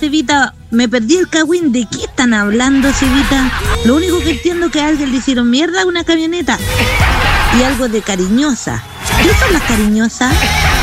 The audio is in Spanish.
Cevita, me perdí el cagüín. ¿De qué están hablando, Cevita? Lo único que entiendo es que a alguien le hicieron mierda a una camioneta. Y algo de cariñosa. ¿Qué son las cariñosas?